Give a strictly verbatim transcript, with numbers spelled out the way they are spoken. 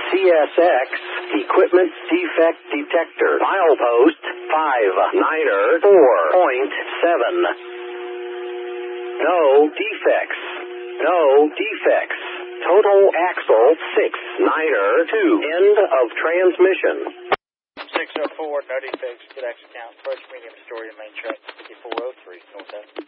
C S X, equipment defect detector, milepost five niner four point seven. No defects. No defects. Total axle six niner two. End of transmission. six oh four, no defects, good axle count, approach medium story and main track fifty-four oh three, north end.